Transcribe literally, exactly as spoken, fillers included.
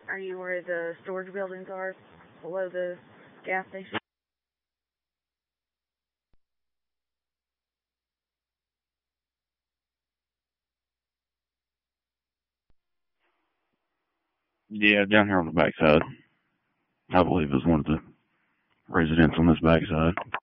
Are you where the storage buildings are below the gas station? Yeah, down here on the backside. I believe it was one of the residents on this backside.